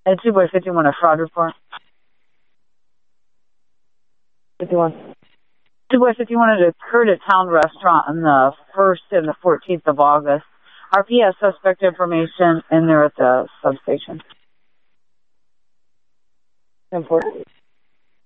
At 2 by 51, a fraud report. 51. 2 by 51, it occurred at Town Restaurant on the 1st and the 14th of August. RP has suspect information in there at the substation. 10-4.